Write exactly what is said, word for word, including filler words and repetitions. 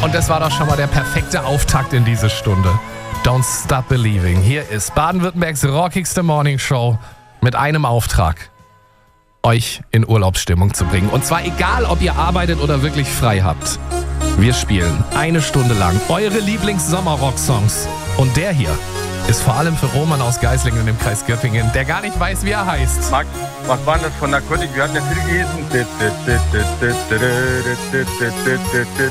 Und das war doch schon mal der perfekte Auftakt in diese Stunde. Don't Stop Believing. Hier ist Baden-Württembergs rockigste Morningshow mit einem Auftrag: euch in Urlaubsstimmung zu bringen. Und zwar egal, ob ihr arbeitet oder wirklich frei habt. Wir spielen eine Stunde lang eure Lieblings-Sommerrock-Songs. Und der hier ist vor allem für Roman aus Geislingen im Kreis Göppingen, der gar nicht weiß, wie er heißt. Max, was war das von Narkotik? Wir hatten ja viel gelesen.